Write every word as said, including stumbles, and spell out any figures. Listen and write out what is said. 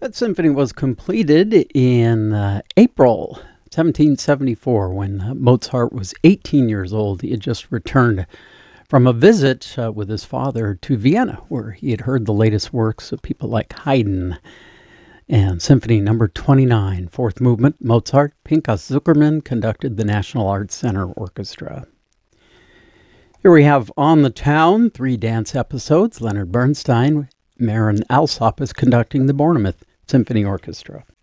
That symphony was completed in uh, April seventeen seventy-four when uh, Mozart was eighteen years old. He had just returned from a visit uh, with his father to Vienna, where he had heard the latest works of people like Haydn. And Symphony Number twenty-nine, fourth movement, Mozart, Pinchas Zukerman conducted the National Arts Center Orchestra. Here we have On the Town, three dance episodes. Leonard Bernstein, Marin Alsop is conducting the Bournemouth Symphony Orchestra.